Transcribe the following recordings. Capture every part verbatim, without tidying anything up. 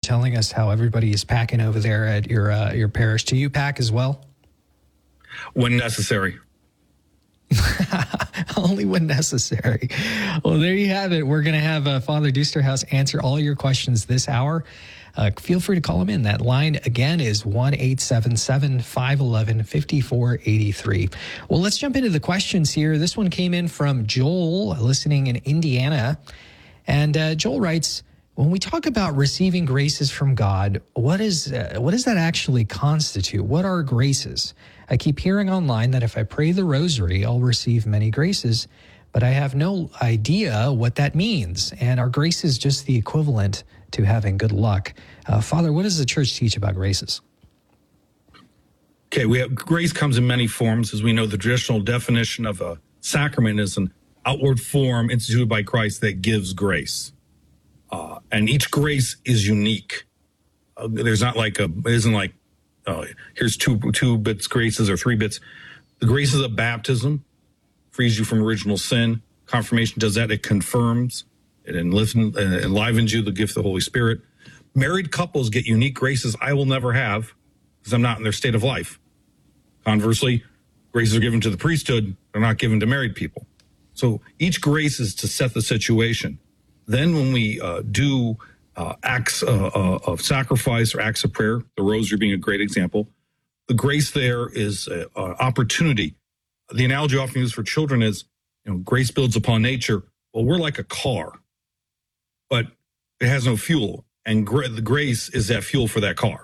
telling us how everybody is packing over there at your uh, your parish. Do you pack as well? When necessary. Only when necessary. Well, there you have it. We're going to have uh, Father Dusterhouse answer all your questions this hour. Uh, feel free to call him in. That line, again, is one eight seven seven, five one one, five four eight three. Well, let's jump into the questions here. This one came in from Joel, listening in Indiana. And uh, Joel writes, when we talk about receiving graces from God, what is uh, what does that actually constitute? What are graces? I keep hearing online that if I pray the rosary, I'll receive many graces, but I have no idea what that means. And are graces just the equivalent to having good luck? Uh, Father, what does the church teach about graces? Okay, we have grace comes in many forms. As we know, the traditional definition of a sacrament is an outward form instituted by Christ that gives grace. Uh, and each grace is unique. Uh, there's not like a, it isn't like, uh, here's two two bits graces or three bits. The graces of baptism frees you from original sin. Confirmation does that. It confirms. It enlivens, uh, enlivens you, the gift of the Holy Spirit. Married couples get unique graces I will never have because I'm not in their state of life. Conversely, graces are given to the priesthood. They're not given to married people. So each grace is to set the situation. Then when we uh, do uh, acts uh, uh, of sacrifice or acts of prayer, the rosary being a great example, the grace there is an opportunity. The analogy often used for children is, you know, grace builds upon nature. Well, we're like a car, but it has no fuel. And gra- the grace is that fuel for that car.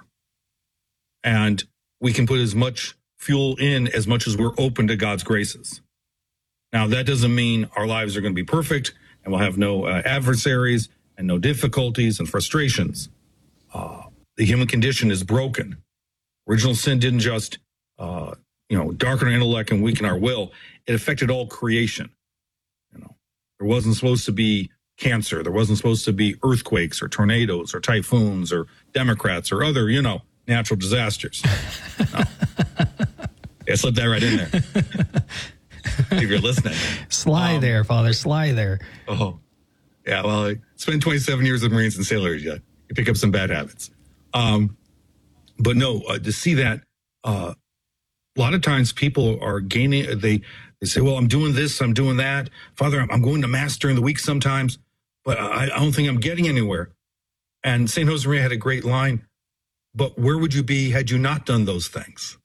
And we can put as much fuel in as much as we're open to God's graces. Now, that doesn't mean our lives are going to be perfect and we'll have no uh, adversaries and no difficulties and frustrations. Uh, the human condition is broken. Original sin didn't just, uh, you know, darken our intellect and weaken our will. It affected all creation. You know, there wasn't supposed to be cancer. There wasn't supposed to be earthquakes or tornadoes or typhoons or Democrats or other, you know, natural disasters. No. Yeah, slip that right in there. If you're listening. Sly um, there, Father, sly there. Oh, yeah, well, I spent twenty-seven years with Marines and sailors yet. You pick up some bad habits. Um, but no, uh, to see that, uh, a lot of times people are gaining, they, they say, well, I'm doing this, I'm doing that. Father, I'm, I'm going to Mass during the week sometimes, but I, I don't think I'm getting anywhere. And Saint Josemaria had a great line, but where would you be had you not done those things?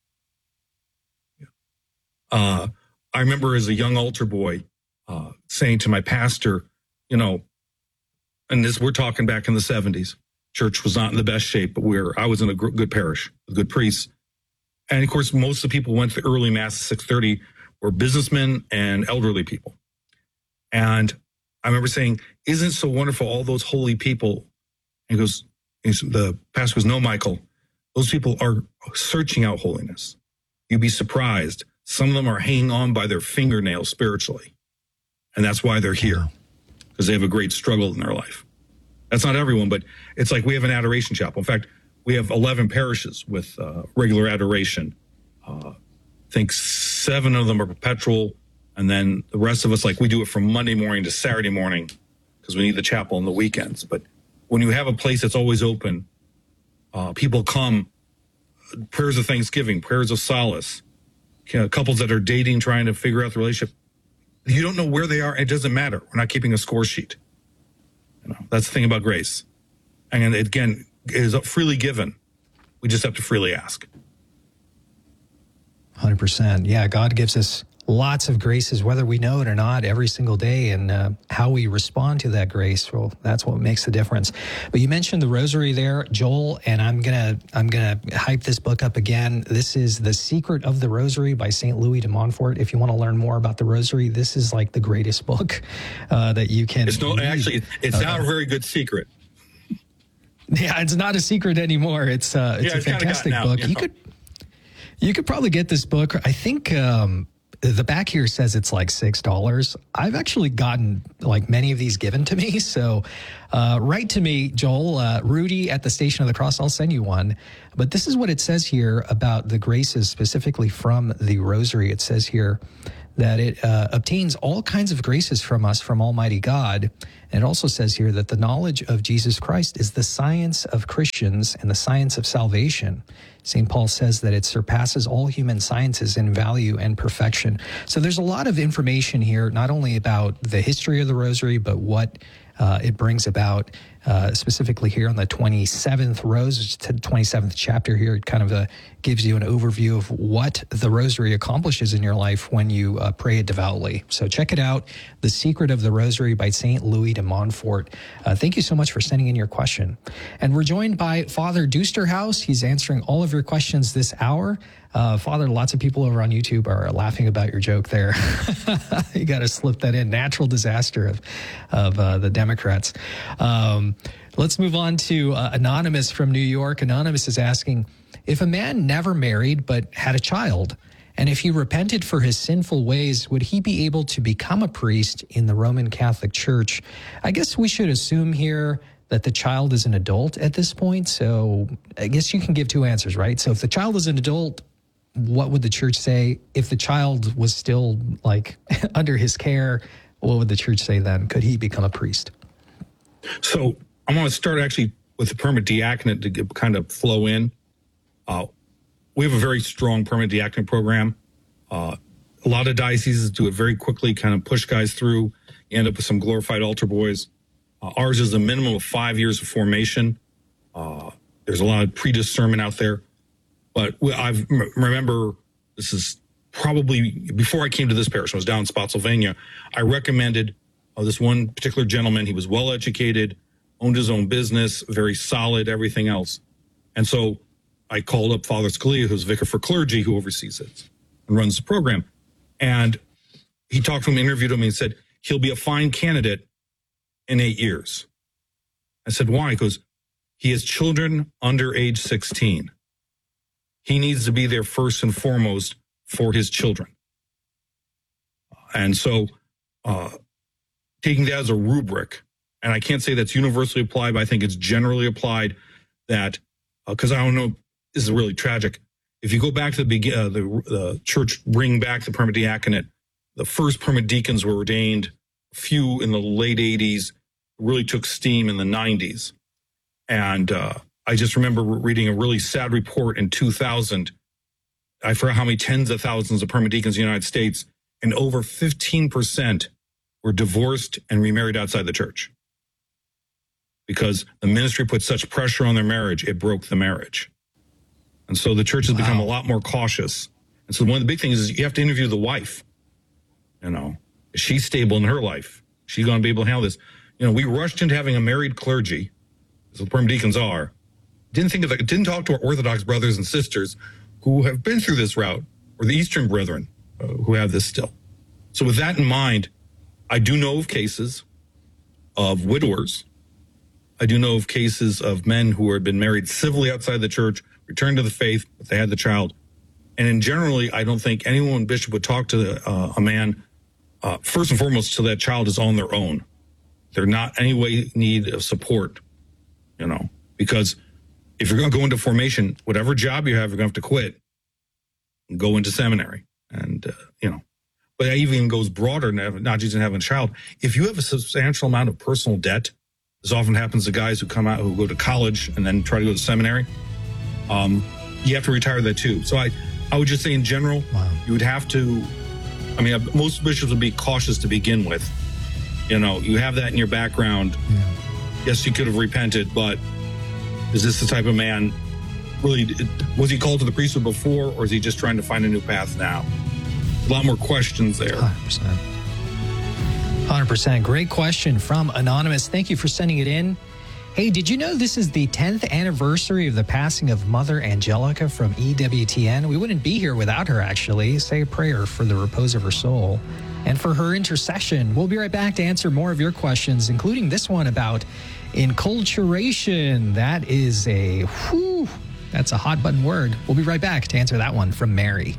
Uh, I remember as a young altar boy uh, saying to my pastor, you know, and this we're talking back in the seventies. Church was not in the best shape, but we're I was in a gr- good parish with good priests, and of course, most of the people went to the early Mass at six thirty were businessmen and elderly people. And I remember saying, "Isn't it so wonderful? All those holy people." And he goes, the pastor goes, "No, Michael, those people are searching out holiness. You'd be surprised. Some of them are hanging on by their fingernails spiritually. And that's why they're here, because they have a great struggle in their life." That's not everyone, but it's like we have an adoration chapel. In fact, we have eleven parishes with uh, regular adoration. Uh, I think seven of them are perpetual. And then the rest of us, like we do it from Monday morning to Saturday morning because we need the chapel on the weekends. But when you have a place that's always open, uh, people come, prayers of thanksgiving, prayers of solace, you know, couples that are dating, trying to figure out the relationship. You don't know where they are. It doesn't matter. We're not keeping a score sheet. You know, that's the thing about grace. And again, it is freely given. We just have to freely ask. one hundred percent. Yeah, God gives us lots of graces, whether we know it or not, every single day, and uh, how we respond to that grace, well, that's what makes the difference. But you mentioned the rosary there, Joel, and I'm gonna I'm gonna hype this book up again. This is The Secret of the Rosary by Saint Louis de Montfort. If you want to learn more about the rosary, this is like the greatest book uh, that you can. It's no, actually, it's uh, not a very good secret. Yeah, it's not a secret anymore. It's uh, it's yeah, a it's fantastic out, book. you know? You could you could probably get this book. I think. Um, The back here says it's like six dollars. I've actually gotten like many of these given to me. So uh, write to me, Joel, uh, Rudy at the Station of the Cross. I'll send you one. But this is what it says here about the graces specifically from the Rosary. It says here that it uh, obtains all kinds of graces from us from Almighty God. And it also says here that the knowledge of Jesus Christ is the science of Christians and the science of salvation. Saint Paul says that it surpasses all human sciences in value and perfection. So there's a lot of information here, not only about the history of the Rosary, but what uh, it brings about. Uh, specifically here on the twenty-seventh Rose, the twenty-seventh chapter here, it kind of uh, gives you an overview of what the Rosary accomplishes in your life when you uh, pray it devoutly. So check it out, The Secret of the Rosary by Saint Louis de Montfort. Uh, thank you so much for sending in your question. And we're joined by Father Dusterhouse. He's answering all of your questions this hour. Uh, Father, lots of people over on YouTube are laughing about your joke there. You got to slip that in. Natural disaster of, of uh, the Democrats. Um, let's move on to uh, Anonymous from New York. Anonymous is asking, if a man never married but had a child, and if he repented for his sinful ways, would he be able to become a priest in the Roman Catholic Church? I guess we should assume here that the child is an adult at this point. So I guess you can give two answers, right? So if the child is an adult, what would the church say? If the child was still like under his care, what would the church say then? Could he become a priest? So I want to start actually with the permanent diaconate to get, kind of flow in. Uh, we have a very strong permanent diaconate program. Uh, a lot of dioceses do it very quickly, kind of push guys through. You end up with some glorified altar boys. Uh, ours is a minimum of five years of formation. Uh, there's a lot of pre-discernment out there. But I remember, this is probably before I came to this parish, I was down in Spotsylvania, I recommended uh, this one particular gentleman. He was well-educated, owned his own business, very solid, everything else. And so I called up Father Scalia, who's vicar for clergy, who oversees it and runs the program. And he talked to him, interviewed him, and he said, he'll be a fine candidate in eight years. I said, why? He goes, he has children under age sixteen. He needs to be there first and foremost for his children. And so uh, taking that as a rubric, and I can't say that's universally applied, but I think it's generally applied that, because uh, I don't know, this is really tragic. If you go back to the, begin, uh, the, the church, bring back the permanent diaconate, the first permanent deacons were ordained, a few in the late eighties, really took steam in the nineties. And uh, I just remember reading a really sad report in two thousand. I forgot how many tens of thousands of permanent deacons in the United States, and over fifteen percent were divorced and remarried outside the church. Because the ministry put such pressure on their marriage, it broke the marriage. And so the church has wow. become a lot more cautious. And so one of the big things is you have to interview the wife. You know, is she stable in her life? She's going to be able to handle this. You know, we rushed into having a married clergy, as the permanent deacons are. Didn't think of it, didn't talk to our Orthodox brothers and sisters who have been through this route, or the Eastern brethren uh, who have this still. So with that in mind, I do know of cases of widowers. I do know of cases of men who have been married civilly outside the church, returned to the faith, but they had the child. And in generally, I don't think anyone, bishop, would talk to uh, a man, uh, first and foremost, till that child is on their own. They're not any way need of support, you know, because if you're going to go into formation, whatever job you have, you're going to have to quit and go into seminary. And, uh, you know, but that even goes broader than not just having a child. If you have a substantial amount of personal debt, this often happens to guys who come out, who go to college and then try to go to seminary, um, you have to retire that too. So I, I would just say in general, wow. you would have to, I mean, most bishops would be cautious to begin with. You know, you have that in your background. Yeah. Yes, you could have repented, but is this the type of man, really, was he called to the priesthood before, or is he just trying to find a new path now? A lot more questions there. one hundred percent. one hundred percent. Great question from Anonymous. Thank you for sending it in. Hey, did you know this is the tenth anniversary of the passing of Mother Angelica from E W T N? We wouldn't be here without her, actually. Say a prayer for the repose of her soul and for her intercession. We'll be right back to answer more of your questions, including this one about enculturation. That is a, whew, that's a hot button word. We'll be right back to answer that one from Mary.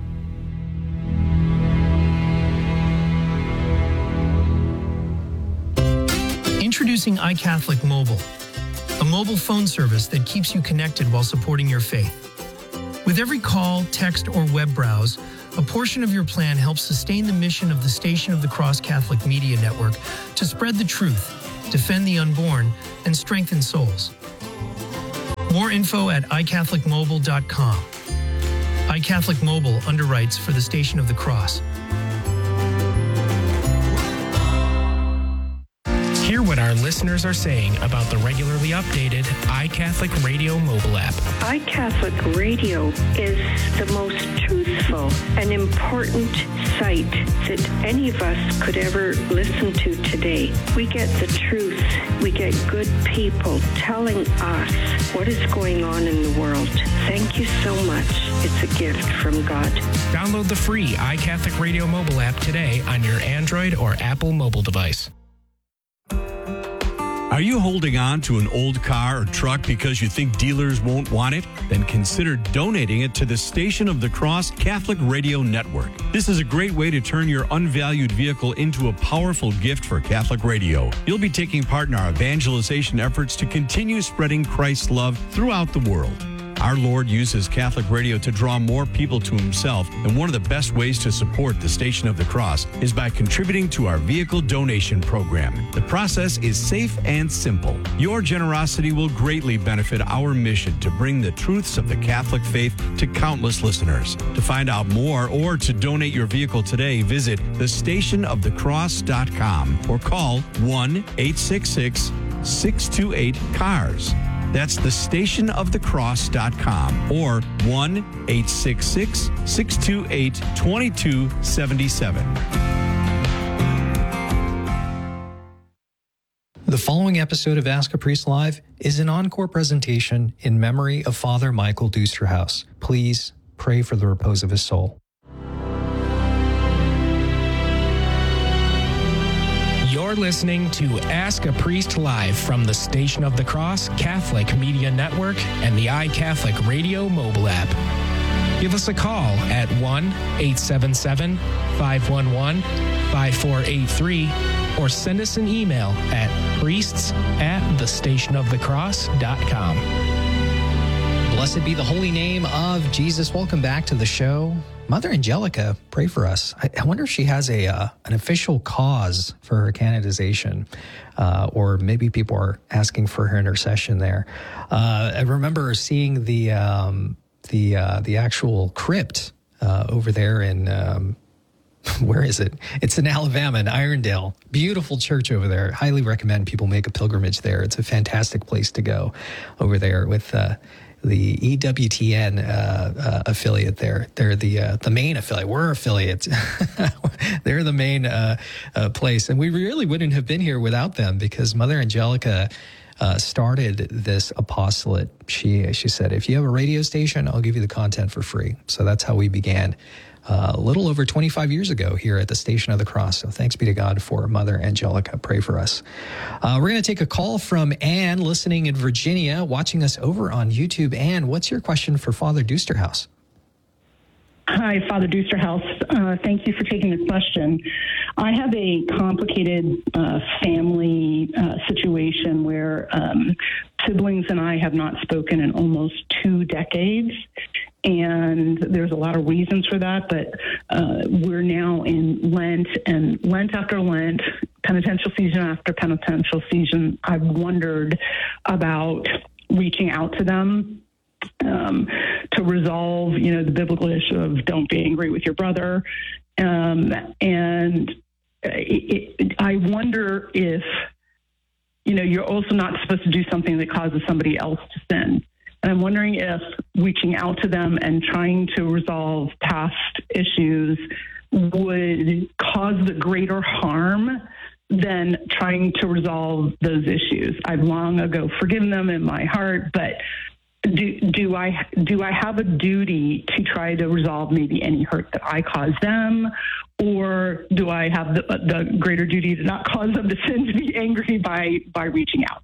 Introducing iCatholic Mobile, a mobile phone service that keeps you connected while supporting your faith. With every call, text, or web browse, A portion of your plan helps sustain the mission of the Station of the Cross Catholic Media Network to spread the truth, defend the unborn, and strengthen souls. More info at i catholic mobile dot com. iCatholic Mobile underwrites for the Station of the Cross. Hear what our listeners are saying about the regularly updated iCatholic Radio mobile app. iCatholic Radio is the most truthful and important site that any of us could ever listen to today. We get the truth. We get good people telling us what is going on in the world. Thank you so much. It's a gift from God. Download the free iCatholic Radio mobile app today on your Android or Apple mobile device. Are you holding on to an old car or truck because you think dealers won't want it? Then consider donating it to the Station of the Cross Catholic Radio Network. This is a great way to turn your unvalued vehicle into a powerful gift for Catholic radio. You'll be taking part in our evangelization efforts to continue spreading Christ's love throughout the world. Our Lord uses Catholic radio to draw more people to himself, and one of the best ways to support the Station of the Cross is by contributing to our vehicle donation program. The process is safe and simple. Your generosity will greatly benefit our mission to bring the truths of the Catholic faith to countless listeners. To find out more or to donate your vehicle today, visit the station of the cross dot com or call one eight six six, six two eight, C A R S. That's the station of the cross dot com or one eight six six, six two eight, two two seven seven. The following episode of Ask a Priest Live is an encore presentation in memory of Father Michael Dusterhouse. Please pray for the repose of his soul. You're listening to Ask a Priest Live from the Station of the Cross Catholic Media Network and the iCatholic Radio mobile app. Give us a call at one eight seven seven, five one one, five four eight three or send us an email at priests at the station of the cross dot com. Blessed be the holy name of Jesus. Welcome back to the show. Mother Angelica, pray for us. I, I wonder if she has a uh, an official cause for her canonization, uh, or maybe people are asking for her intercession there. Uh, I remember seeing the um, the uh, the actual crypt uh, over there in um, where is it? It's in Alabama, in Irondale. Beautiful church over there. Highly recommend people make a pilgrimage there. It's a fantastic place to go over there with. Uh, The E W T N uh, uh, affiliate there. They're the uh, the main affiliate. We're affiliates. They're the main uh, uh, place. And we really wouldn't have been here without them because Mother Angelica uh, started this apostolate. She, she said, if you have a radio station, I'll give you the content for free. So that's how we began uh, a little over twenty-five years ago here at the Station of the Cross. So thanks be to God for Mother Angelica. Pray for us. Uh, we're going to take a call from Anne, listening in Virginia, watching us over on YouTube. Anne, what's your question for Father Dusterhouse? Hi, Father Dusterhouse. Uh, thank you for taking the question. I have a complicated uh, family uh, situation where um, siblings and I have not spoken in almost two decades. And there's a lot of reasons for that, but uh, we're now in Lent, and Lent after Lent, penitential season after penitential season, I've wondered about reaching out to them um, to resolve, you know, the biblical issue of don't be angry with your brother. Um, and it, it, I wonder if, you know, you're also not supposed to do something that causes somebody else to sin. And I'm wondering if reaching out to them and trying to resolve past issues would cause the greater harm than trying to resolve those issues. I've long ago forgiven them in my heart, but do, do I do I have a duty to try to resolve maybe any hurt that I caused them, or do I have the, the greater duty to not cause them to sin, to be angry by by reaching out?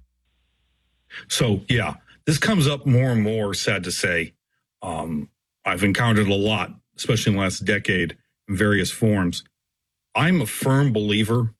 So, yeah. This comes up more and more, sad to say. Um, I've encountered a lot, especially in the last decade, in various forms. I'm a firm believer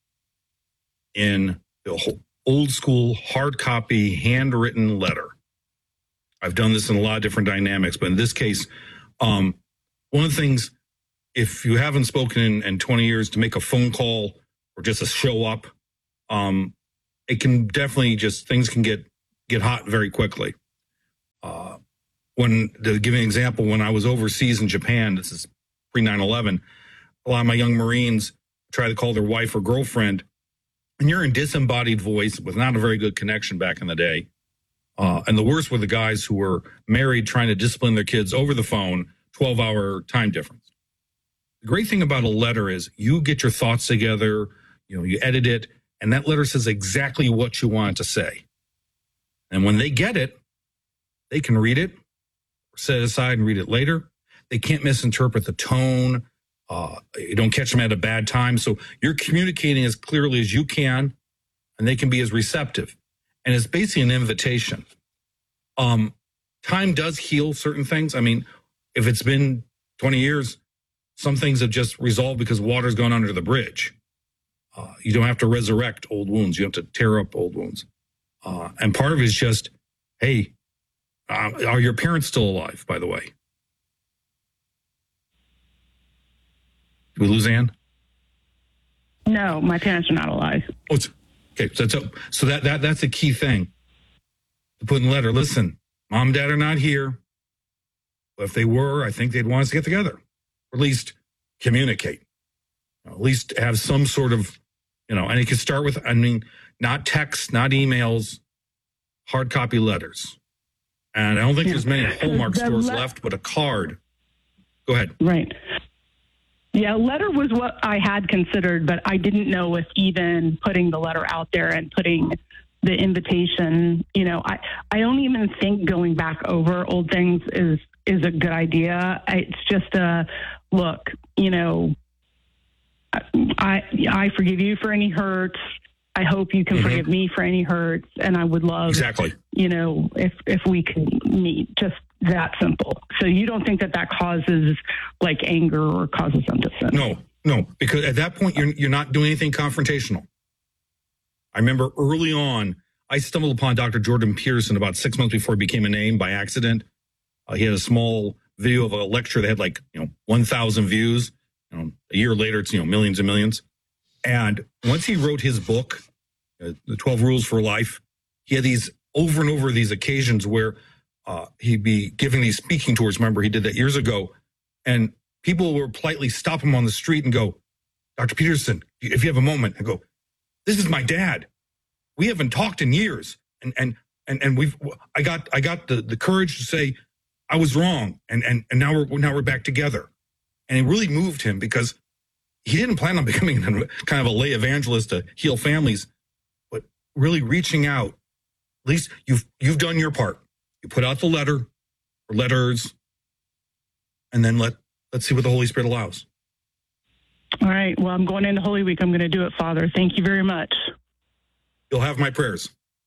in the old school, hard copy, handwritten letter. I've done this in a lot of different dynamics, but in this case, um, one of the things if you haven't spoken in, in twenty years, to make a phone call or just a show up, um, it can definitely just, things can get, get hot very quickly. Uh, when, to give you an example, when I was overseas in Japan, this is pre nine eleven, a lot of my young Marines try to call their wife or girlfriend, and you're in disembodied voice with not a very good connection back in the day. Uh, and the worst were the guys who were married trying to discipline their kids over the phone, twelve hour time difference. The great thing about a letter is you get your thoughts together, you know, you edit it, and that letter says exactly what you want it to say. And when they get it, they can read it, set it aside and read it later. They can't misinterpret the tone. Uh, you don't catch them at a bad time. So you're communicating as clearly as you can, and they can be as receptive. And it's basically an invitation. Um, time does heal certain things. I mean, if it's been twenty years, some things have just resolved because water's gone under the bridge. Uh, you don't have to resurrect old wounds. You have to tear up old wounds. Uh, and part of it is just, hey, uh, are your parents still alive, by the way? Did we lose Ann? No, my parents are not alive. Oh, it's, okay, so, that's, so that, that that's a key thing to put in the letter. Listen, mom and dad are not here. But if they were, I think they'd want us to get together. Or at least communicate. At least have some sort of, you know, and it could start with, I mean, not texts, not emails, hard copy letters. And I don't think there's many Hallmark stores le- left, but a card. Go ahead. Right. Yeah, letter was what I had considered, but I didn't know if even putting the letter out there and putting the invitation, you know, I, I don't even think going back over old things is, is a good idea. It's just a, look, you know, I, I forgive you for any hurts. I hope you can mm-hmm. forgive me for any hurts. And I would love, exactly. you know, if, if we could meet, just that simple. So you don't think that that causes like anger or causes them to sin? No, no, because at that point, you're, you're not doing anything confrontational. I remember early on, I stumbled upon Doctor Jordan Peterson about six months before he became a name by accident. Uh, he had a small video of a lecture that had like, you know, one thousand views. You know, a year later, it's, you know, millions and millions. And once he wrote his book, uh, The twelve Rules for Life, he had these over and over these occasions where uh, he'd be giving these speaking tours. Remember, he did that years ago. And people would politely stop him on the street and go, Doctor Peterson, if you have a moment, I go, this is my dad. We haven't talked in years. And, and, and, and we've, I got, I got the, the courage to say I was wrong. And, and, and now we're, now we're back together. And it really moved him because he didn't plan on becoming kind of a lay evangelist to heal families, but really reaching out. At least you've, you've done your part. You put out the letter or letters, and then let, let's see what the Holy Spirit allows. All right. Well, I'm going into Holy Week. I'm going to do it, Father. Thank you very much. You'll have my prayers.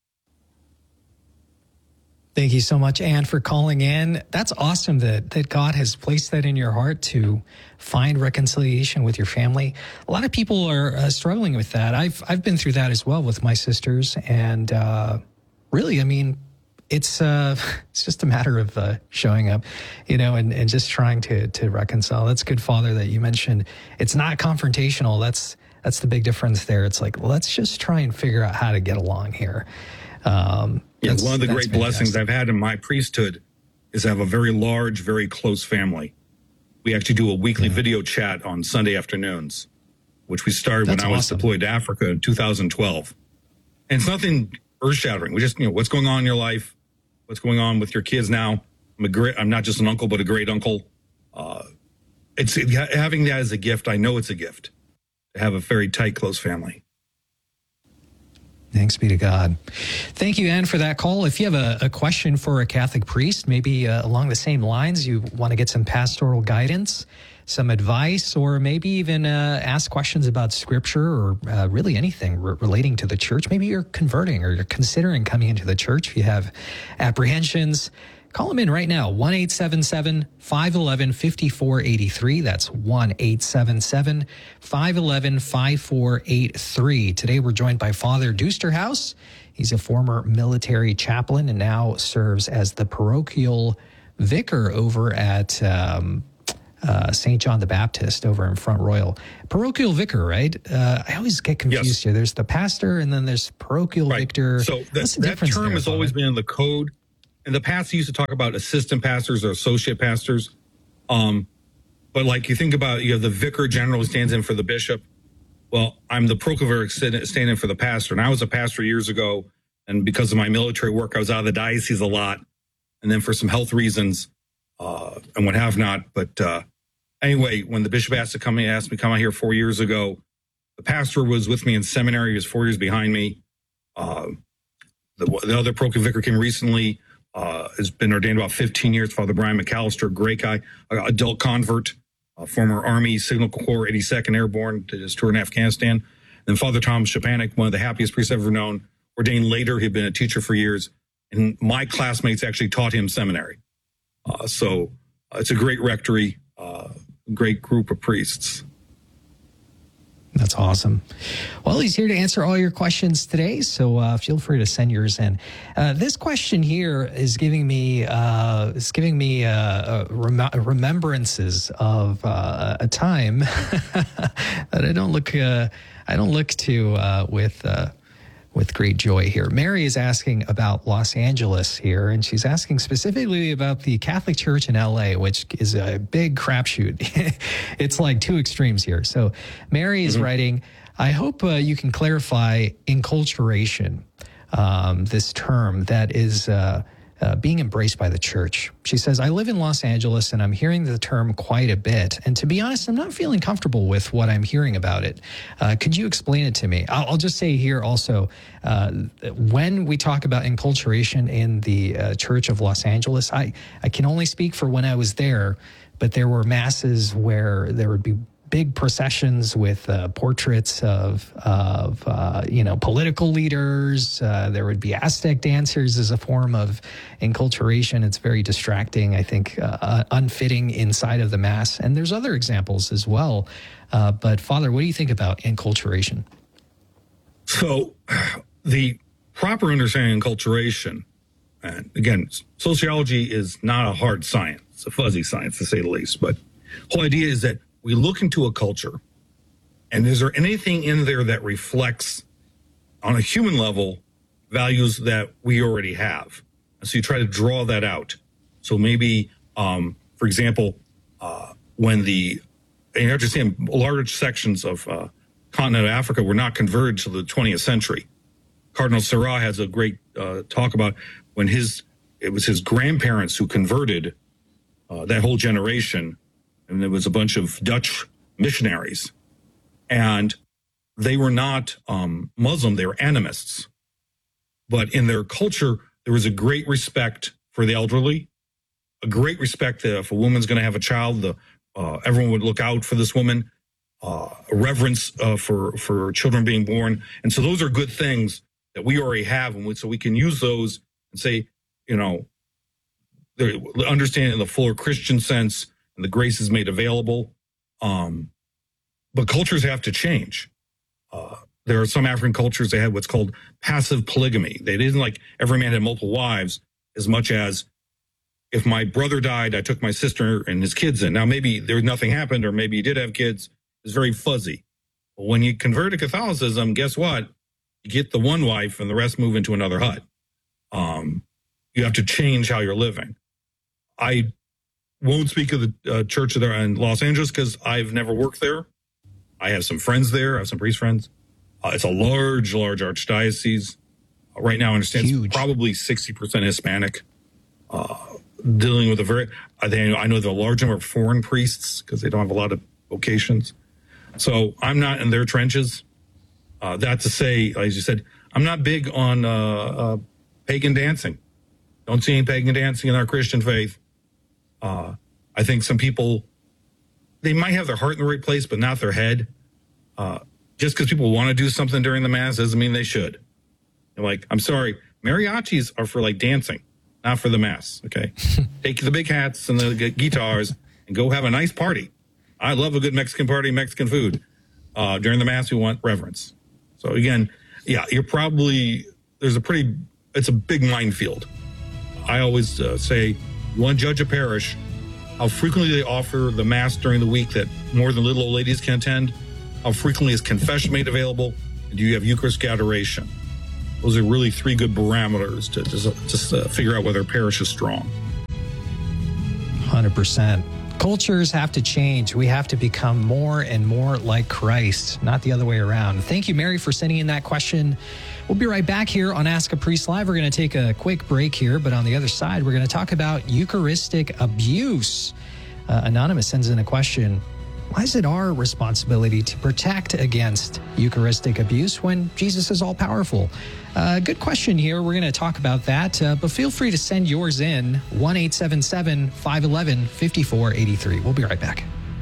Thank you so much, Ann, for calling in. That's awesome that, that God has placed that in your heart to find reconciliation with your family. A lot of people are uh, struggling with that. I've I've been through that as well with my sisters. And uh, really, I mean, it's uh, it's just a matter of uh, showing up, you know, and, and just trying to to reconcile. That's good, Father, that you mentioned. It's not confrontational. That's that's the big difference there. It's like, let's just try and figure out how to get along here. Um, yeah, one of the great fantastic. blessings I've had in my priesthood is I have a very large, very close family. We actually do a weekly yeah. video chat on Sunday afternoons, which we started that's when I was awesome. deployed to Africa in two thousand twelve. And it's nothing earth-shattering. We just, you know, what's going on in your life? What's going on with your kids now? I'm a great, I'm not just an uncle, but a great uncle. Uh, it's having that as a gift. I know it's a gift to have a very tight, close family. Thanks be to God. Thank you, Ann, for that call. If you have a, a question for a Catholic priest, maybe uh, along the same lines, you want to get some pastoral guidance, some advice, or maybe even uh, ask questions about Scripture or uh, really anything re- relating to the church. Maybe you're converting or you're considering coming into the church. If you have apprehensions, call them in right now, one eight seven seven, five one one, five four eight three. That's one eight seven seven, five one one, five four eight three. Today we're joined by Father Dusterhouse. He's a former military chaplain and now serves as the parochial vicar over at um, uh, Saint John the Baptist over in Front Royal. Parochial vicar, right? Uh, I always get confused Yes. here. There's the pastor and then there's parochial Right. victor. So that, What's the that difference term there, has Father? always been in the code. In the past, he used to talk about assistant pastors or associate pastors. Um, but like you think about, you have the vicar general who stands in for the bishop. Well, I'm the parochial vicar standing in for the pastor. And I was a pastor years ago. And because of my military work, I was out of the diocese a lot. And then for some health reasons, uh, and what have not. But uh, anyway, when the bishop asked to come in, asked me to come out here four years ago, the pastor was with me in seminary. He was four years behind me. Uh, the, the other parochial vicar came recently, uh, has been ordained about fifteen years, Father Brian McAllister, great guy, uh, adult convert, uh, former Army Signal Corps, eighty-second Airborne, did his tour in Afghanistan. And then Father Thomas Shapanik, one of the happiest priests I've ever known, ordained later. He'd been a teacher for years. And my classmates actually taught him seminary. Uh, so uh, it's a great rectory, uh, great group of priests. That's awesome. Well, he's here to answer all your questions today, so uh, feel free to send yours in. Uh, this question here is giving me uh, is giving me uh, uh, rem- remembrances of uh, a time that I don't look uh, I don't look to uh, with. Uh, with great joy here. Mary is asking about Los Angeles here, and she's asking specifically about the Catholic Church in L A, which is a big crapshoot. It's like two extremes here. So Mary is mm-hmm. writing, I hope uh, you can clarify enculturation, um, this term that is uh, uh, being embraced by the church. She says, I live in Los Angeles and I'm hearing the term quite a bit. And to be honest, I'm not feeling comfortable with what I'm hearing about it. Uh, could you explain it to me? I'll, I'll just say here also, uh, when we talk about enculturation in the uh, Church of Los Angeles, I, I can only speak for when I was there, but there were masses where there would be big processions with uh, portraits of, of uh, you know, political leaders. Uh, there would be Aztec dancers as a form of enculturation. It's very distracting, I think, uh, unfitting inside of the Mass. And there's other examples as well. Uh, but, Father, what do you think about enculturation? So the proper understanding of enculturation, and again, sociology is not a hard science. It's a fuzzy science, to say the least. But the whole idea is that we look into a culture, and is there anything in there that reflects, on a human level, values that we already have? And so you try to draw that out. So maybe, um, for example, uh, when the, and you understand, large sections of uh, continent of Africa were not converted to the twentieth century. Cardinal Sarah has a great uh, talk about when his, it was his grandparents who converted uh, that whole generation. And there was a bunch of Dutch missionaries, and they were not um, Muslim, they were animists. But in their culture, there was a great respect for the elderly, a great respect that if a woman's going to have a child, the, uh, everyone would look out for this woman, uh, a reverence uh, for, for children being born. And so those are good things that we already have, and we, so we can use those and say, you know, understand in the fuller Christian sense, and the grace is made available. Um, but cultures have to change. Uh, there are some African cultures that had what's called passive polygamy. They didn't like every man had multiple wives as much as if my brother died, I took my sister and his kids in. Now, maybe there nothing happened, or maybe he did have kids. It's very fuzzy. But when you convert to Catholicism, guess what? You get the one wife and the rest move into another hut. Um, you have to change how you're living. I won't speak of the uh, church there in Los Angeles because I've never worked there. I have some friends there. I have some priest friends. Uh, it's a large, large archdiocese. Uh, right now, I understand Huge. It's probably sixty percent Hispanic. Uh, dealing with a very, I think I know there are a large number of foreign priests because they don't have a lot of vocations. So I'm not in their trenches. Uh, that to say, as you said, I'm not big on uh, uh, pagan dancing. Don't see any pagan dancing in our Christian faith. Uh, I think some people, they might have their heart in the right place, but not their head. Uh, just because people want to do something during the Mass doesn't mean they should. They're like, I'm sorry, mariachis are for like dancing, not for the Mass, okay? Take the big hats and the gu- guitars and go have a nice party. I love a good Mexican party, Mexican food. Uh, during the Mass, we want reverence. So again, yeah, you're probably, there's a pretty, it's a big minefield. I always uh, say, you want to judge a parish, how frequently they offer the Mass during the week that more than little old ladies can attend, how frequently is confession made available, and do you have Eucharistic adoration? Those are really three good parameters to just, just uh, figure out whether a parish is strong. one hundred percent. Cultures have to change. We have to become more and more like Christ, not the other way around. Thank you, Mary, for sending in that question. We'll be right back here on Ask a Priest Live. We're going to take a quick break here, but on the other side, we're going to talk about Eucharistic abuse. Uh, Anonymous sends in a question. Why is it our responsibility to protect against Eucharistic abuse when Jesus is all-powerful? Uh, good question here. We're going to talk about that, uh, but feel free to send yours in, one eight seven seven, five one one, five four eight three. We'll be right back.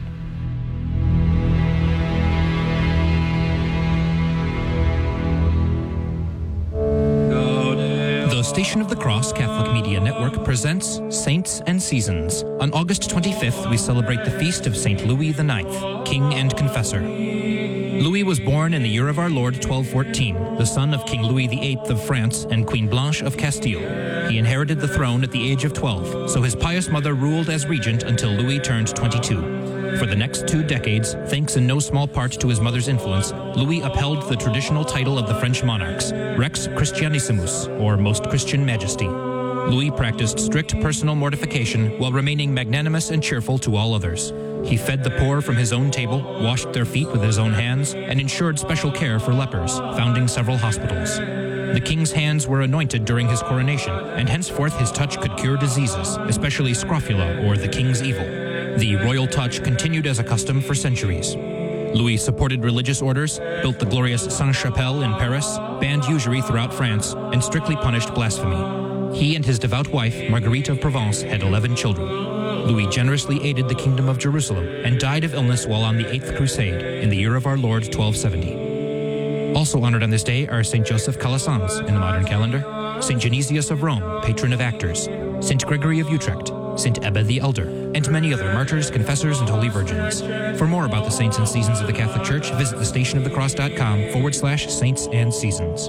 The Station of the Cross Catholic Media Network presents Saints and Seasons. On August twenty-fifth, we celebrate the feast of Saint Louis the Ninth, King and Confessor. Louis was born in the year of our Lord twelve fourteen, the son of King Louis the Eighth of France and Queen Blanche of Castile. He inherited the throne at the age of twelve, so his pious mother ruled as regent until Louis turned twenty-two. For the next two decades, thanks in no small part to his mother's influence, Louis upheld the traditional title of the French monarchs, Rex Christianissimus, or Most Christian Majesty. Louis practiced strict personal mortification while remaining magnanimous and cheerful to all others. He fed the poor from his own table, washed their feet with his own hands, and ensured special care for lepers, founding several hospitals. The king's hands were anointed during his coronation, and henceforth his touch could cure diseases, especially scrofula, or the king's evil. The royal touch continued as a custom for centuries. Louis supported religious orders, built the glorious Sainte-Chapelle in Paris, banned usury throughout France, and strictly punished blasphemy. He and his devout wife, Marguerite of Provence, had eleven children. Louis generously aided the Kingdom of Jerusalem and died of illness while on the Eighth Crusade in the year of our Lord twelve seventy. Also honored on this day are Saint Joseph Calasanz in the modern calendar, Saint Genesius of Rome, patron of actors, Saint Gregory of Utrecht, Saint Ebba the Elder, and many other martyrs, confessors, and holy virgins. For more about the saints and seasons of the Catholic Church, visit thestationofthecross.com forward slash saints and seasons.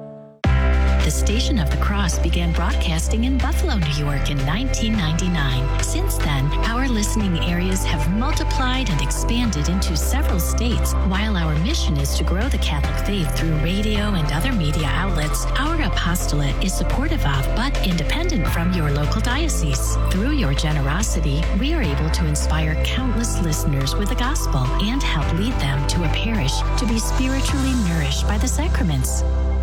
The Station of the Cross began broadcasting in Buffalo, New York in nineteen ninety-nine. Since then, our listening areas have multiplied and expanded into several states. While our mission is to grow the Catholic faith through radio and other media outlets, our apostolate is supportive of but independent from your local diocese. Through your generosity, we are able to inspire countless listeners with the gospel and help lead them to a parish to be spiritually nourished by the sacraments.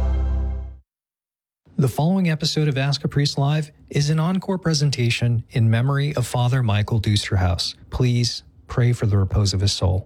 The following episode of Ask a Priest Live is an encore presentation in memory of Father Michael Dusterhouse. Please pray for the repose of his soul.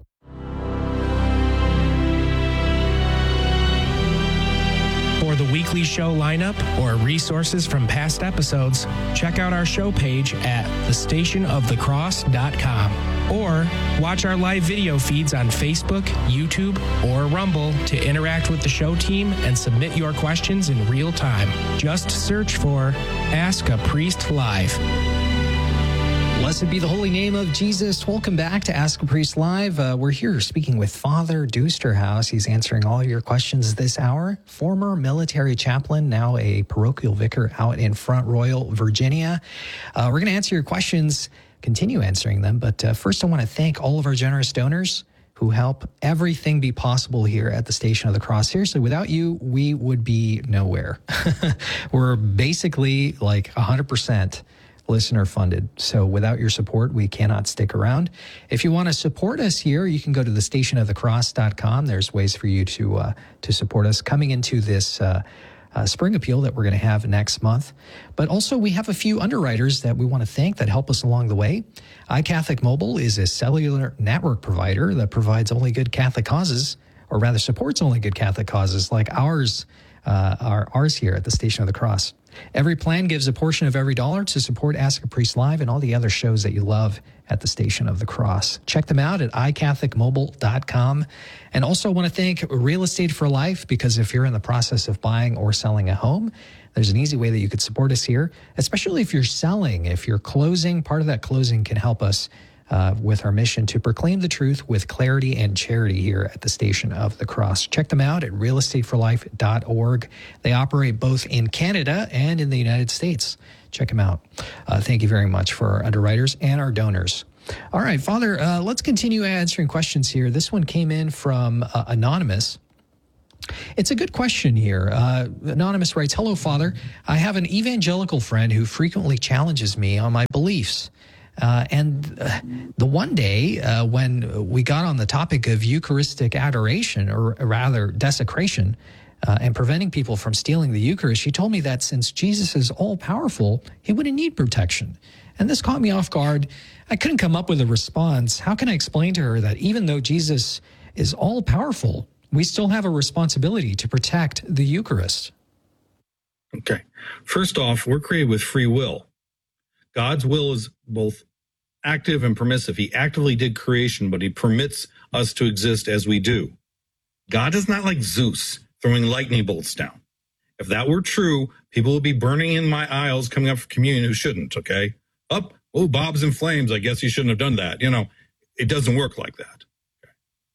For the weekly show lineup or resources from past episodes, check out our show page at the station of the cross dot com or watch our live video feeds on Facebook, YouTube, or Rumble to interact with the show team and submit your questions in real time. Just search for Ask a Priest Live. Blessed be the holy name of Jesus. Welcome back to Ask a Priest Live. Uh, we're here speaking with Father Dusterhouse. He's answering all of your questions this hour. Former military chaplain, now a parochial vicar out in Front Royal, Virginia. Uh, we're going to answer your questions, continue answering them. But uh, first, I want to thank all of our generous donors who help everything be possible here at the Station of the Cross. Seriously, without you, we would be nowhere. We're basically like one hundred percent listener funded. So without your support, we cannot stick around. If you want to support us here, you can go to the station of the cross dot com. There's ways for you to uh, to support us coming into this uh, uh, spring appeal that we're going to have next month. But also we have a few underwriters that we want to thank that help us along the way. iCatholic Mobile is a cellular network provider that provides only good Catholic causes, or rather supports only good Catholic causes like ours, uh, our, ours here at the Station of the Cross. Every plan gives a portion of every dollar to support Ask a Priest Live and all the other shows that you love at the Station of the Cross. Check them out at i catholic mobile dot com. And also want to thank Real Estate for Life, because if you're in the process of buying or selling a home, there's an easy way that you could support us here, especially if you're selling. If you're closing, part of that closing can help us Uh, with our mission to proclaim the truth with clarity and charity here at the Station of the Cross. Check them out at real estate for life dot org. They operate both in Canada and in the United States. Check him out. Uh, thank you very much for our underwriters and our donors. All right, Father, uh, let's continue answering questions here. This one came in from uh, Anonymous. It's a good question here. Uh, Anonymous writes, "Hello, Father. I have an evangelical friend who frequently challenges me on my beliefs. Uh, and uh, the one day uh, when we got on the topic of Eucharistic adoration, or rather desecration, uh, and preventing people from stealing the Eucharist, she told me that since Jesus is all-powerful, he wouldn't need protection. And this caught me off guard. I couldn't come up with a response. How can I explain to her that even though Jesus is all-powerful, we still have a responsibility to protect the Eucharist?" Okay. First off, we're created with free will. God's will is both active and permissive. He actively did creation, but he permits us to exist as we do. God is not like Zeus throwing lightning bolts down. If that were true, people would be burning in my aisles coming up for communion who shouldn't, okay? Up, oh, Bob's in flames. I guess he shouldn't have done that. You know, it doesn't work like that. Okay.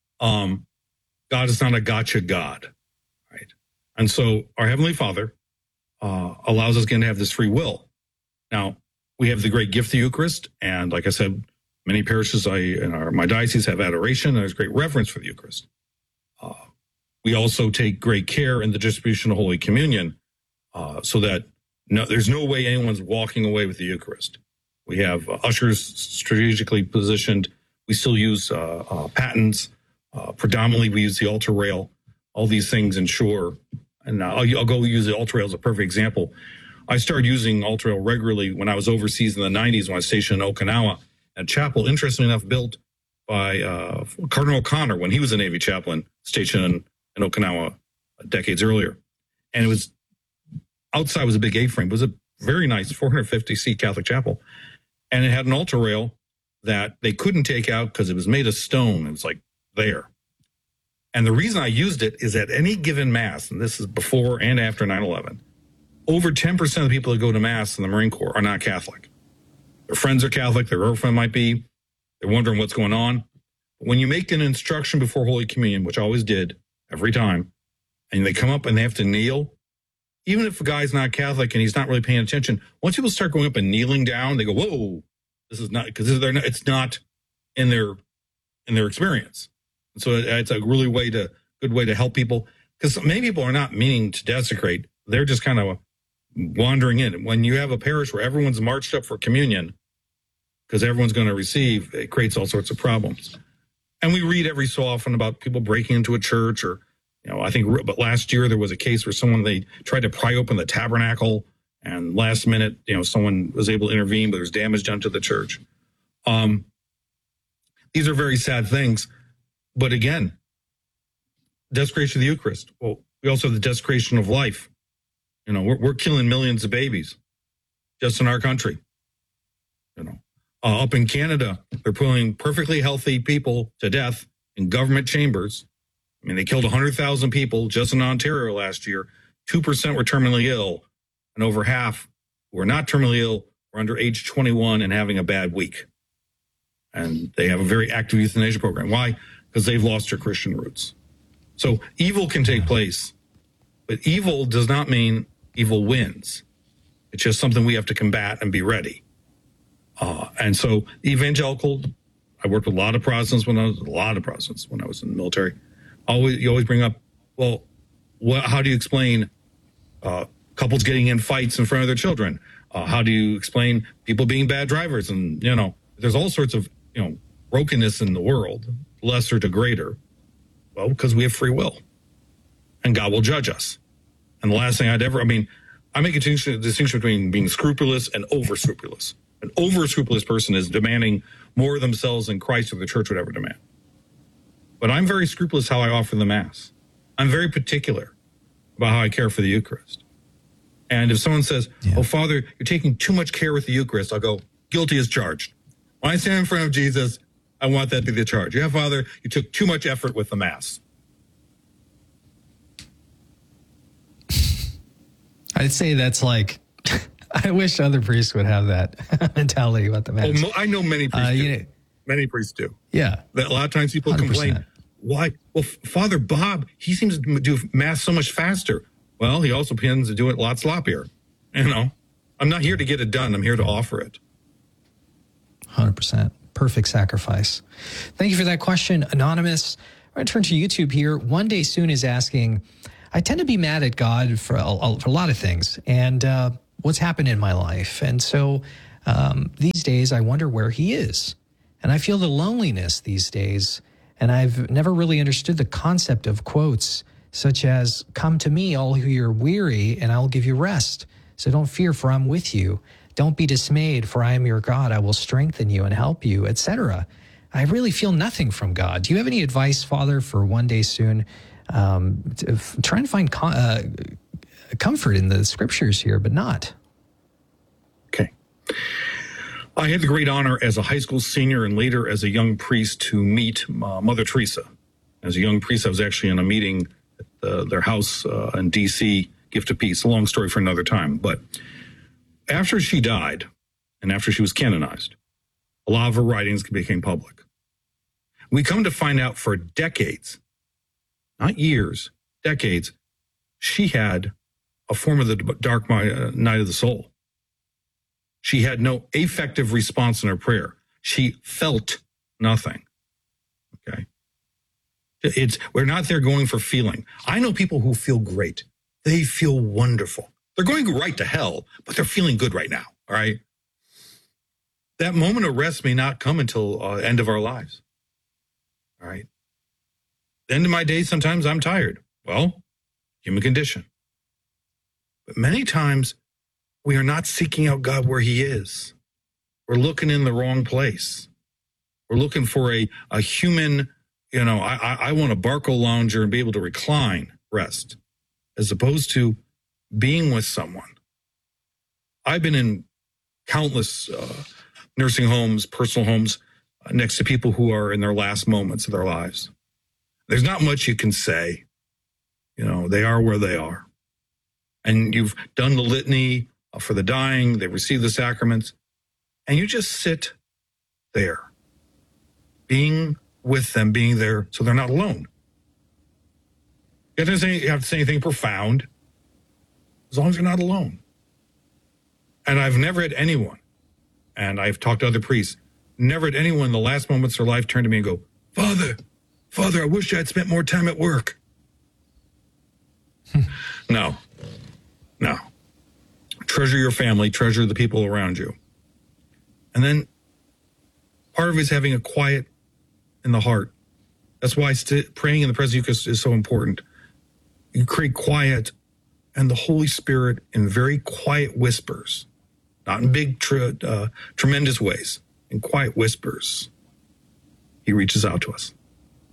Um, God is not a gotcha God, right? And so our Heavenly Father uh, allows us again to have this free will. Now, we have the great gift of the Eucharist, and like I said, many parishes I in our my diocese have adoration, and there's great reverence for the Eucharist. Uh, we also take great care in the distribution of Holy Communion, uh, so that no, there's no way anyone's walking away with the Eucharist. We have uh, ushers strategically positioned. We still use uh, uh, patens. Uh, predominantly, we use the altar rail. All these things ensure, and I'll, I'll go use the altar rail as a perfect example. I started using altar rail regularly when I was overseas in the nineties when I was stationed in Okinawa, a chapel, interestingly enough, built by uh, Cardinal O'Connor when he was a Navy chaplain stationed in, in Okinawa decades earlier. And it was outside was a big A-frame. It was a very nice four hundred fifty seat Catholic chapel. And it had an altar rail that they couldn't take out because it was made of stone. It was like there. And the reason I used it is at any given Mass, and this is before and after nine eleven, over ten percent of the people that go to Mass in the Marine Corps are not Catholic. Their friends are Catholic, their girlfriend might be, they're wondering what's going on. But when you make an instruction before Holy Communion, which I always did every time, and they come up and they have to kneel, even if a guy's not Catholic and he's not really paying attention, once people start going up and kneeling down, they go, whoa, this is not, because it's not in their in their experience. And so it's a really way to good way to help people, because many people are not meaning to desecrate. They're just kind of wandering in. When you have a parish where everyone's marched up for communion, because everyone's going to receive, it creates all sorts of problems. And we read every so often about people breaking into a church, or, you know, I think, but last year there was a case where someone, they tried to pry open the tabernacle, and last minute, you know, someone was able to intervene, but there was damage done to the church. Um, these are very sad things. But again, desecration of the Eucharist. Well, we also have the desecration of life. You know, we're, we're killing millions of babies just in our country. You know, uh, up in Canada, they're putting perfectly healthy people to death in government chambers. I mean, they killed one hundred thousand people just in Ontario last year. two percent were terminally ill, and over half who are not terminally ill were under age twenty-one and having a bad week. And they have a very active euthanasia program. Why? Because they've lost their Christian roots. So evil can take place, but evil does not mean evil wins. It's just something we have to combat and be ready. Uh, and so evangelical, I worked with a lot of Protestants when I was, a lot of Protestants when I was in the military. Always, you always bring up, well, what, how do you explain uh, couples getting in fights in front of their children? Uh, how do you explain people being bad drivers? And, you know, there's all sorts of, you know, brokenness in the world, lesser to greater. Well, because we have free will, and God will judge us. And the last thing I'd ever, I mean, I make a distinction between being scrupulous and over-scrupulous. An over-scrupulous person is demanding more of themselves than Christ or the church would ever demand. But I'm very scrupulous how I offer the Mass. I'm very particular about how I care for the Eucharist. And if someone says, yeah. oh, Father, you're taking too much care with the Eucharist, I'll go, guilty as charged. When I stand in front of Jesus, I want that to be the charge. Yeah, Father, you took too much effort with the Mass. I'd say that's like, I wish other priests would have that mentality about the Mass. Oh, I know many priests uh, do. You know, many priests do. Yeah. That a lot of times people one hundred percent complain, why? Well, Father Bob, he seems to do Mass so much faster. Well, he also tends to do it a lot sloppier. You know, I'm not here to get it done. I'm here to offer it. one hundred percent. Perfect sacrifice. Thank you for that question, Anonymous. I'm going to turn to YouTube here. One Day Soon is asking, I tend to be mad at God for a, for a lot of things and uh, what's happened in my life. And so um, these days, I wonder where he is. And I feel the loneliness these days. And I've never really understood the concept of quotes such as, come to me, all who are weary, and I'll give you rest. So don't fear, for I'm with you. Don't be dismayed, for I am your God. I will strengthen you and help you, et cetera. I really feel nothing from God. Do you have any advice, Father, for One Day Soon? Um, to, try and find com- uh, comfort in the scriptures here, but not. Okay. I had the great honor as a high school senior and later as a young priest to meet uh, Mother Teresa. As a young priest, I was actually in a meeting at uh, their house uh, in D C, Gift of Peace. A long story for another time. But after she died and after she was canonized, a lot of her writings became public. We come to find out for decades, not years, decades, she had a form of the dark night of the soul. She had no affective response in her prayer. She felt nothing. Okay. It's, we're not there going for feeling. I know people who feel great. They feel wonderful. They're going right to hell, but they're feeling good right now. All right. That moment of rest may not come until uh, end of our lives. All right. The end of my day, sometimes I'm tired. Well, human condition. But many times we are not seeking out God where he is. We're looking in the wrong place. We're looking for a, a human, you know, I, I, I want a Barco lounger and be able to recline, rest, as opposed to being with someone. I've been in countless uh, nursing homes, personal homes, uh, next to people who are in their last moments of their lives. There's not much you can say. You know, they are where they are. And you've done the litany for the dying, they receive the sacraments, and you just sit there, being with them, being there so they're not alone. You don't have to say anything profound, as long as you're not alone. And I've never had anyone, and I've talked to other priests, never had anyone in the last moments of their life turn to me and go, Father, Father, I wish I had spent more time at work. No, no. Treasure your family, treasure the people around you. And then part of it is having a quiet in the heart. That's why st- praying in the presence of Eucharist is so important. You create quiet and the Holy Spirit in very quiet whispers, not in big, tre- uh, tremendous ways, in quiet whispers. He reaches out to us.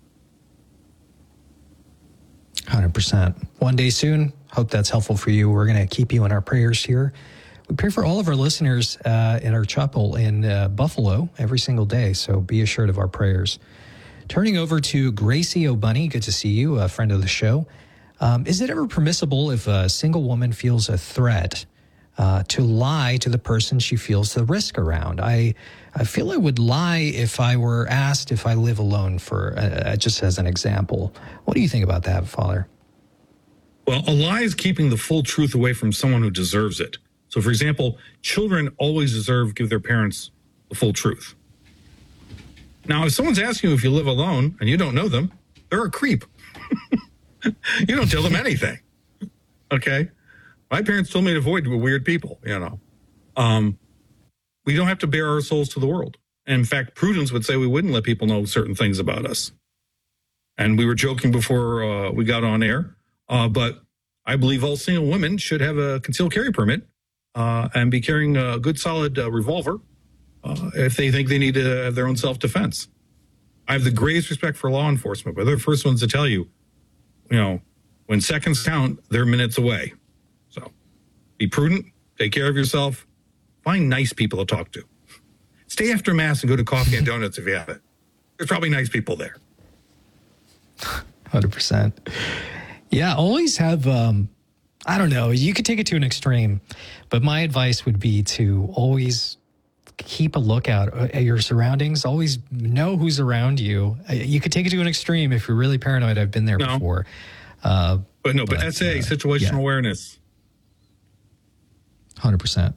one hundred percent. One Day Soon. Hope that's helpful for you. We're going to keep you in our prayers here. We pray for all of our listeners uh, in our chapel in uh, Buffalo every single day, so be assured of our prayers. Turning over to Gracie O'Bunny, good to see you, a friend of the show. Um, is it ever permissible if a single woman feels a threat uh, to lie to the person she feels the risk around? I I feel I would lie if I were asked if I live alone, for uh, just as an example. What do you think about that, Father? Well, a lie is keeping the full truth away from someone who deserves it. So, for example, children always deserve to give their parents the full truth. Now, if someone's asking you if you live alone and you don't know them, they're a creep. You don't tell them anything. Okay? My parents told me to avoid weird people, you know. Um, we don't have to bare our souls to the world. And in fact, prudence would say we wouldn't let people know certain things about us. And we were joking before uh, we got on air. Uh, but I believe all single women should have a concealed carry permit uh, and be carrying a good, solid uh, revolver uh, if they think they need to have their own self-defense. I have the greatest respect for law enforcement, but they're the first ones to tell you, you know, when seconds count, they're minutes away. So be prudent, take care of yourself, find nice people to talk to. Stay after Mass and go to Coffee and Donuts if you have it. There's probably nice people there. one hundred percent. Yeah, always have, um, I don't know, you could take it to an extreme, but my advice would be to always keep a lookout at your surroundings. Always know who's around you. You could take it to an extreme if you're really paranoid. I've been there no. before. Uh, but no, but, but S A, uh, situational yeah. awareness. one hundred percent.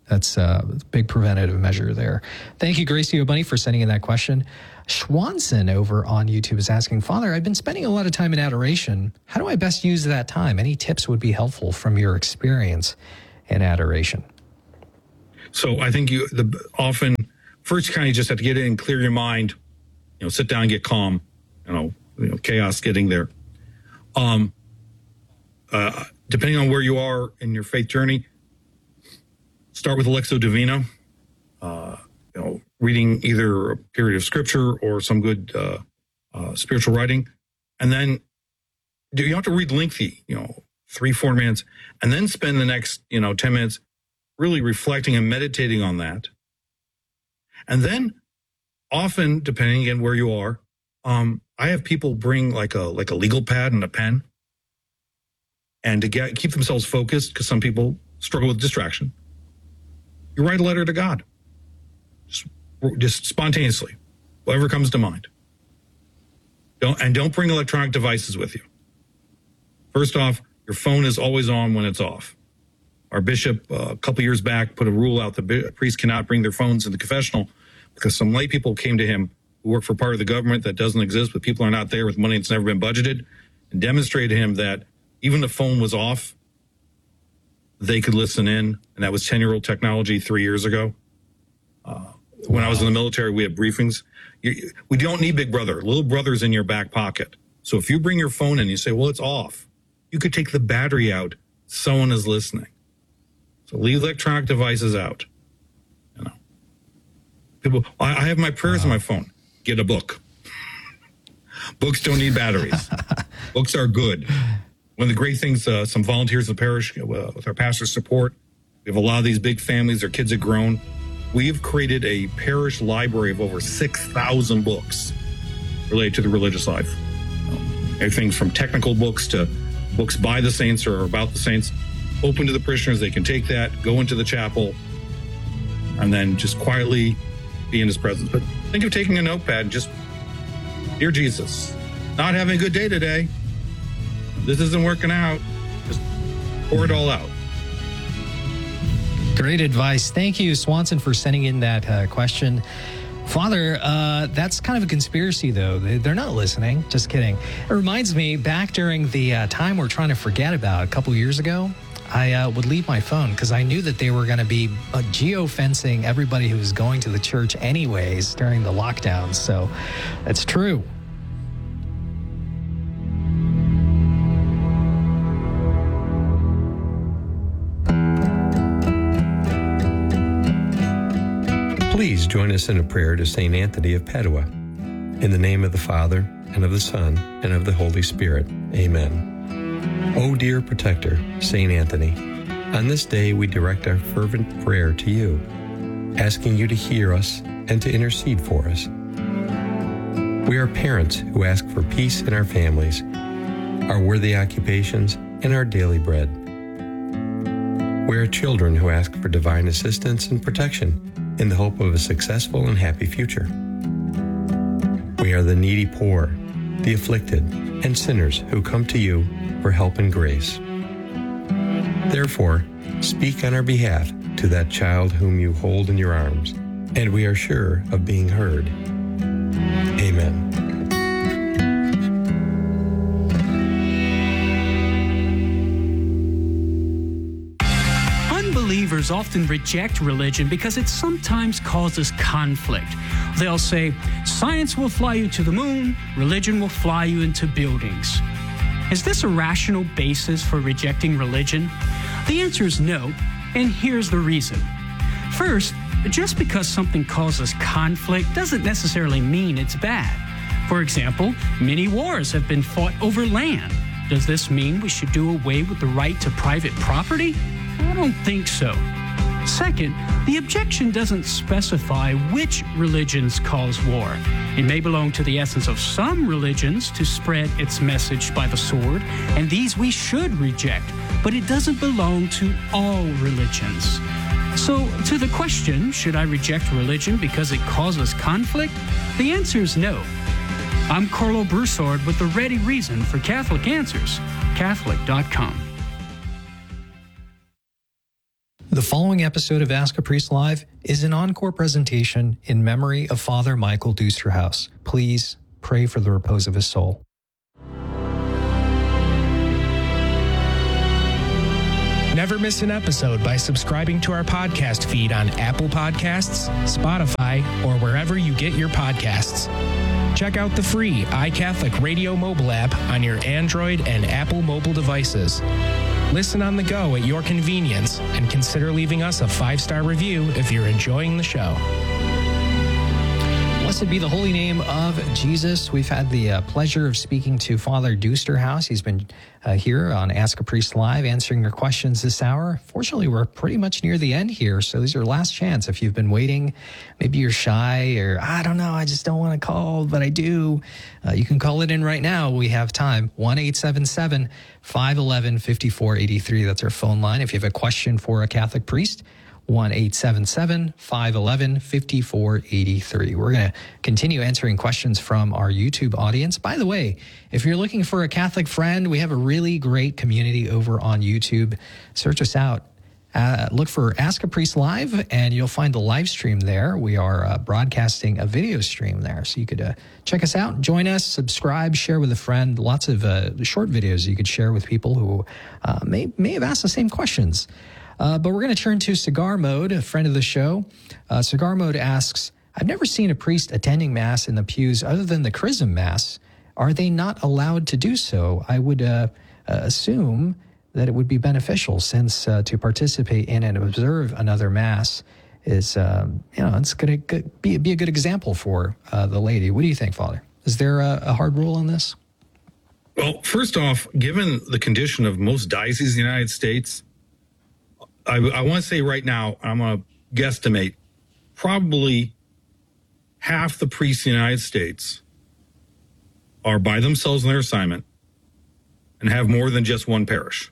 That's a big preventative measure there. Thank you, Gracie O'Bunny, for sending in that question. Schwanson over on YouTube is asking, Father, I've been spending a lot of time in adoration. How do I best use that time? Any tips would be helpful from your experience in adoration? So I think you the often first you kind of just have to get in and clear your mind, you know, sit down and get calm, you know, you know chaos getting there. Um, uh, depending on where you are in your faith journey, start with Alexo Divina, uh, you know, reading either a period of scripture or some good uh, uh, spiritual writing. And then do you don't have to read lengthy, you know, three, four minutes, and then spend the next, you know, ten minutes really reflecting and meditating on that. And then often, depending again where you are, um, I have people bring like a like a legal pad and a pen, and to get keep themselves focused, because some people struggle with distraction. You write a letter to God, just, just spontaneously, whatever comes to mind. Don't and don't bring electronic devices with you. First off, your phone is always on when it's off. Our bishop uh, a couple years back put a rule out that priests cannot bring their phones in the confessional, because some lay people came to him who work for part of the government that doesn't exist, but people are not there with money that's never been budgeted, and demonstrated to him that even the phone was off, they could listen in, and that was ten-year-old technology three years ago. Uh, when wow. I was in the military, we had briefings. You, we don't need Big Brother. Little Brother's in your back pocket. So if you bring your phone in, you say, well, it's off. You could take the battery out. Someone is listening. So leave electronic devices out. You know, people. I, I have my prayers wow. on my phone. Get a book. Books don't need batteries. Books are good. One of the great things, uh, some volunteers in the parish, uh, with our pastor's support, we have a lot of these big families, their kids have grown. We've created a parish library of over six thousand books related to the religious life. Um, everything from technical books to books by the saints or about the saints, open to the parishioners. They can take that, go into the chapel, and then just quietly be in his presence. But think of taking a notepad and just, dear Jesus, not having a good day today. This isn't working out. Just pour it all out. Great advice. Thank you, Swanson, for sending in that uh, question. Father, uh, that's kind of a conspiracy, though. They're not listening. Just kidding. It reminds me, back during the uh, time we're trying to forget about a couple years ago, I uh, would leave my phone because I knew that they were going to be uh, geofencing everybody who was going to the church anyways during the lockdowns. So it's true. Please join us in a prayer to Saint Anthony of Padua. In the name of the Father, and of the Son, and of the Holy Spirit. Amen. O dear protector, Saint Anthony, on this day we direct our fervent prayer to you, asking you to hear us and to intercede for us. We are parents who ask for peace in our families, our worthy occupations, and our daily bread. We are children who ask for divine assistance and protection in the hope of a successful and happy future. We are the needy poor, the afflicted, and sinners who come to you for help and grace. Therefore, speak on our behalf to that child whom you hold in your arms, and we are sure of being heard. Amen. Unbelievers often reject religion because it sometimes causes conflict. They'll say, science will fly you to the moon, religion will fly you into buildings. Is this a rational basis for rejecting religion? The answer is no, and here's the reason. First, just because something causes conflict doesn't necessarily mean it's bad. For example, many wars have been fought over land. Does this mean we should do away with the right to private property? I don't think so. Second, the objection doesn't specify which religions cause war. It may belong to the essence of some religions to spread its message by the sword, and these we should reject, but it doesn't belong to all religions. So, to the question, should I reject religion because it causes conflict? The answer is no. I'm Carlo Broussard with the ready reason for Catholic Answers, Catholic dot com. The following episode of Ask a Priest Live is an encore presentation in memory of Father Michael Dusterhouse. Please pray for the repose of his soul. Never miss an episode by subscribing to our podcast feed on Apple Podcasts, Spotify, or wherever you get your podcasts. Check out the free iCatholic Radio mobile app on your Android and Apple mobile devices. Listen on the go at your convenience and consider leaving us a five-star review if you're enjoying the show. Blessed be the holy name of Jesus. We've had the uh, pleasure of speaking to Father Dusterhouse. He's been uh, here on Ask a Priest Live answering your questions this hour. Fortunately, we're pretty much near the end here, so this is your last chance. If you've been waiting, maybe you're shy or, I don't know, I just don't want to call, but I do. Uh, you can call it in right now. We have time. one eight seven seven, five one one, five four eight three. That's our phone line. If you have a question for a Catholic priest, one eight seven seven, five one one, five four eight three. We're going to continue answering questions from our YouTube audience. By the way, if you're looking for a Catholic friend, we have a really great community over on YouTube. Search us out. Uh, look for Ask a Priest Live, and you'll find the live stream there. We are uh, broadcasting a video stream there, so you could uh, check us out, join us, subscribe, share with a friend. Lots of uh, short videos you could share with people who uh, may may have asked the same questions. Uh, but we're going to turn to Cigar Mode, a friend of the show. Uh, Cigar Mode asks, I've never seen a priest attending Mass in the pews other than the Chrism Mass. Are they not allowed to do so? I would uh, uh, assume that it would be beneficial, since uh, to participate in and observe another Mass is, um, you know, it's going to be, be a good example for uh, the laity. What do you think, Father? Is there a, a hard rule on this? Well, first off, given the condition of most dioceses in the United States, I, I want to say right now, I'm going to guesstimate, probably half the priests in the United States are by themselves in their assignment and have more than just one parish.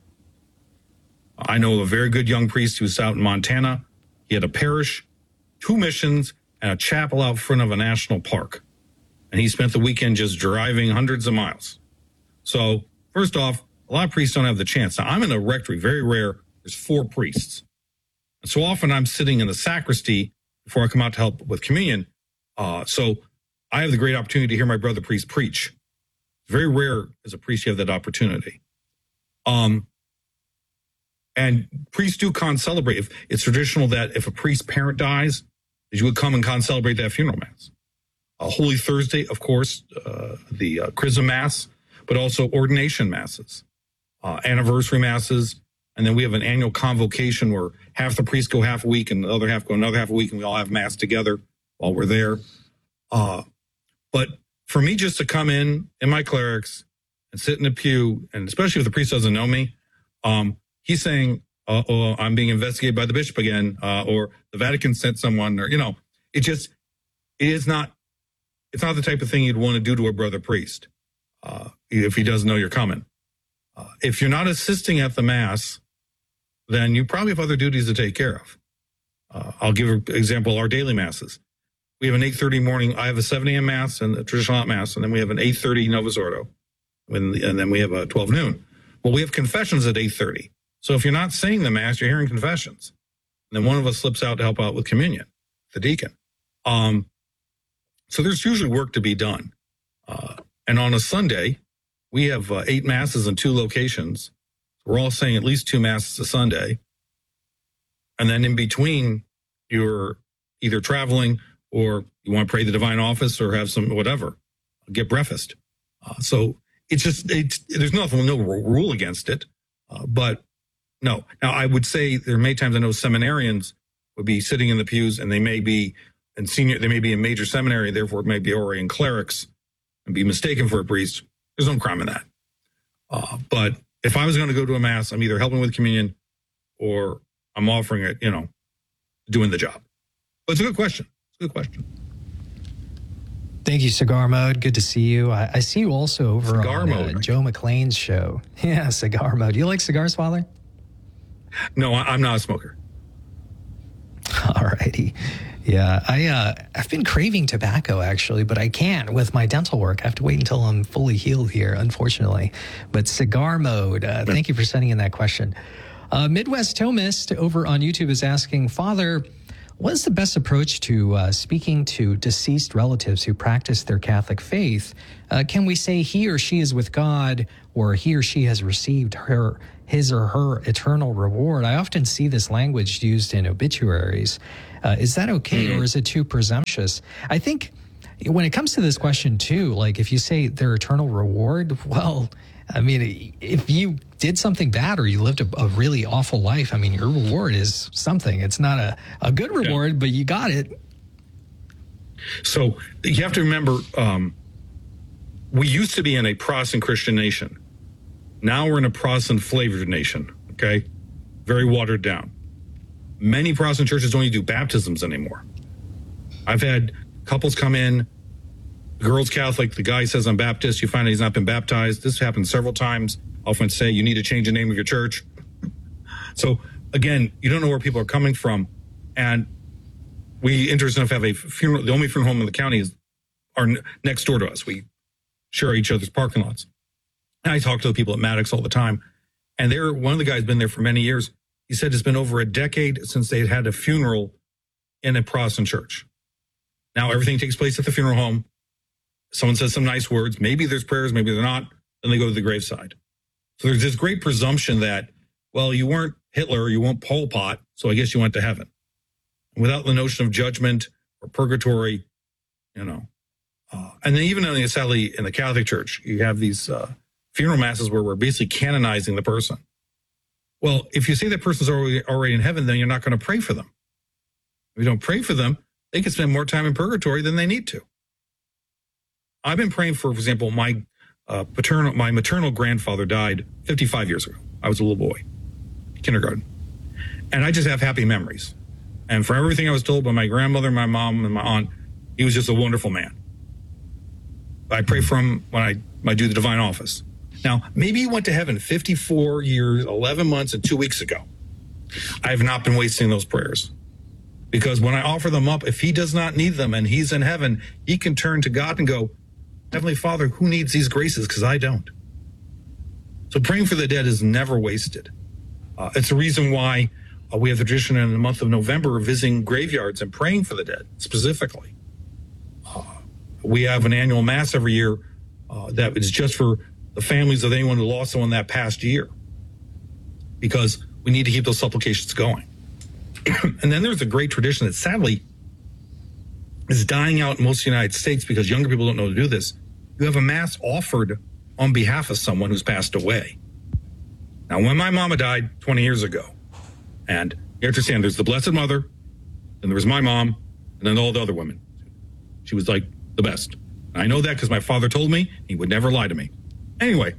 I know a very good young priest who's out in Montana. He had a parish, two missions, and a chapel out front of a national park. And he spent the weekend just driving hundreds of miles. So, first off, a lot of priests don't have the chance. Now, I'm in a rectory, very rare. There's four priests. And so often I'm sitting in the sacristy before I come out to help with communion. Uh, so I have the great opportunity to hear my brother priest preach. It's very rare as a priest you have that opportunity. Um, and priests do con-celebrate. If it's traditional that if a priest's parent dies, that you would come and con-celebrate that funeral Mass. Uh, Holy Thursday, of course, uh, the uh, Chrism Mass, but also ordination Masses, uh, anniversary Masses. And then we have an annual convocation where half the priests go half a week and the other half go another half a week, and we all have Mass together while we're there. Uh, but for me just to come in, in my clerics, and sit in the pew, and especially if the priest doesn't know me, um, he's saying, uh, oh, I'm being investigated by the bishop again, uh, or the Vatican sent someone, or, you know, it just, it is not, it's not the type of thing you'd want to do to a brother priest uh, if he doesn't know you're coming. Uh, if you're not assisting at the Mass, then you probably have other duties to take care of. Uh, I'll give an example, our daily Masses. We have an eight thirty morning, I have a seven a.m. Mass and a traditional Mass, and then we have an eight thirty Novus Ordo, when, and then we have a twelve noon. Well, we have confessions at eight thirty. So if you're not saying the Mass, you're hearing confessions. And then one of us slips out to help out with communion, the deacon. Um, so there's usually work to be done. Uh, and on a Sunday, we have uh, eight Masses in two locations. We're all saying at least two Masses a Sunday. And then in between, you're either traveling or you want to pray the divine office or have some whatever, get breakfast. Uh, so it's just, it's, there's nothing, no rule against it. Uh, but no. Now, I would say there are many times I know seminarians would be sitting in the pews, and they may be in senior, they may be in major seminary, therefore it may be already in clerics and be mistaken for a priest. There's no crime in that. Uh, but if I was going to go to a Mass, I'm either helping with communion or I'm offering it, you know, doing the job. But it's a good question. It's a good question. Thank you, Cigar Mode. Good to see you. I, I see you also over Cigar on Mode, uh, right? Joe McLean's show. Yeah, Cigar Mode. Do you like cigars, Father? No, I, I'm not a smoker. All righty. Yeah, I, uh, I've been craving tobacco, actually, but I can't with my dental work. I have to wait until I'm fully healed here, unfortunately. But Cigar Mode, uh, thank you for sending in that question. Uh, Midwest Thomist over on YouTube is asking, Father, what is the best approach to uh, speaking to deceased relatives who practice their Catholic faith? Uh, can we say he or she is with God, or he or she has received her, his or her eternal reward? I often see this language used in obituaries. Uh, is that okay, mm-hmm. or is it too presumptuous? I think when it comes to this question too, like if you say their eternal reward, well, I mean, if you did something bad or you lived a, a really awful life, I mean, your reward is something. It's not a, a good reward, yeah. but you got it. So you have to remember, um, we used to be in a Protestant Christian nation. Now we're in a Protestant flavored nation, okay? Very watered down. Many Protestant churches don't even do baptisms anymore. I've had couples come in, the girl's Catholic, the guy says, I'm Baptist. You find out he's not been baptized. This happened several times. I often say you need to change the name of your church. So again, you don't know where people are coming from. And we, interesting enough, have a funeral. The only funeral home in the county is our next door to us. We share each other's parking lots. And I talk to the people at Maddox all the time. And they're, one of the guys been there for many years. He said it's been over a decade since they had a funeral in a Protestant church. Now everything takes place at the funeral home. Someone says some nice words. Maybe there's prayers, maybe they're not. Then they go to the graveside. So there's this great presumption that, well, you weren't Hitler, you weren't Pol Pot, so I guess you went to heaven. Without the notion of judgment or purgatory, you know. Uh, and then even in the, sadly, in the Catholic Church, you have these uh, funeral masses where we're basically canonizing the person. Well, if you say that person's already, already in heaven, then you're not going to pray for them. If you don't pray for them, they can spend more time in purgatory than they need to. I've been praying for, for example, my uh, paternal, my maternal grandfather died fifty-five years ago. I was a little boy, kindergarten. And I just have happy memories. And for everything I was told by my grandmother, my mom, and my aunt, he was just a wonderful man. I pray for him when I, when I do the divine office. Now, maybe he went to heaven fifty-four years, eleven months, and two weeks ago. I have not been wasting those prayers. Because when I offer them up, if he does not need them and he's in heaven, he can turn to God and go, Heavenly Father, who needs these graces? Because I don't. So praying for the dead is never wasted. Uh, it's the reason why uh, we have the tradition in the month of November of visiting graveyards and praying for the dead specifically. Uh, we have an annual mass every year uh, that is just for the families of anyone who lost someone that past year, because we need to keep those supplications going. And then there's a great tradition that sadly is dying out in most of the United States because younger people don't know to do this. You have a mass offered on behalf of someone who's passed away. Now, when my mama died twenty years ago, and you understand there's the Blessed Mother, and there was my mom, and then all the other women. She was like the best. And I know that because my father told me he would never lie to me. Anyway,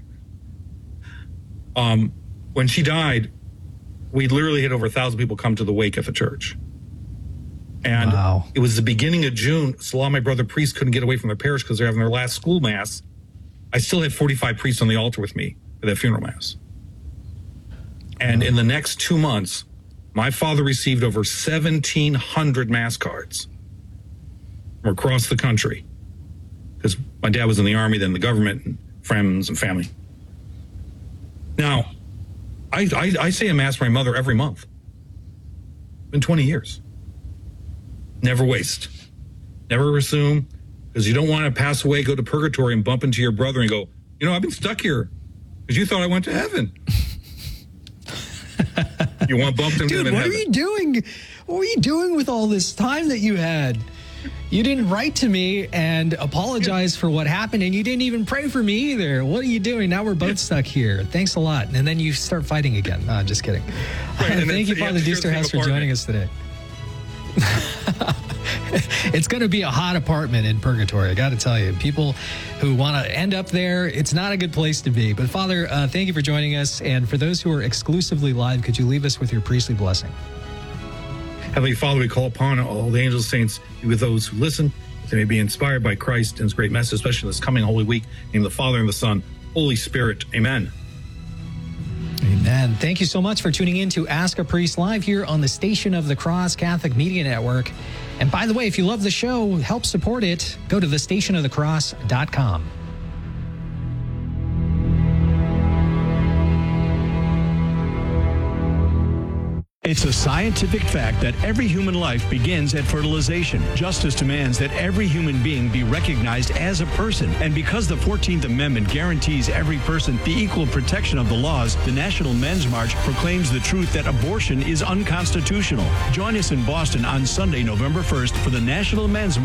um, when she died, we literally had over a thousand people come to the wake at the church. And wow. It was the beginning of June, so a lot of my brother priests couldn't get away from their parish because they're having their last school mass. I still had forty-five priests on the altar with me for that funeral mass. And in the next two months, my father received over seventeen hundred mass cards from across the country. Because my dad was in the army, then the government, and friends and family. Now, I, I, I say a mass for my mother every month. It's been twenty years. Never waste. Never assume, because you don't want to pass away, go to purgatory, and bump into your brother and go, you know, I've been stuck here because you thought I went to heaven. You want bumped into Dude, in what heaven. are you doing? What were you doing with all this time that you had? You didn't write to me and apologize for what happened, and you didn't even pray for me either. What are you doing? Now we're both stuck here. Thanks a lot. And then you start fighting again. No, I'm just kidding. Right, Thank you, Father Dusterhouse, for joining us today. It's going to be a hot apartment in purgatory, I got to tell you. People who want to end up there, it's not a good place to be. But Father, uh, thank you for joining us. And for those who are exclusively live, could you leave us with your priestly blessing? Heavenly Father, we call upon all the angels, saints, be with those who listen, that they may be inspired by Christ and his great message, especially this coming Holy Week. In the Father and the Son, Holy Spirit. Amen. Amen. Thank you so much for tuning in to Ask a Priest live here on the Station of the Cross Catholic Media Network. And by the way, if you love the show, help support it. Go to the station of the cross dot com. It's a scientific fact that every human life begins at fertilization. Justice demands that every human being be recognized as a person. And because the fourteenth Amendment guarantees every person the equal protection of the laws, the National Men's March proclaims the truth that abortion is unconstitutional. Join us in Boston on Sunday, November first for the National Men's March.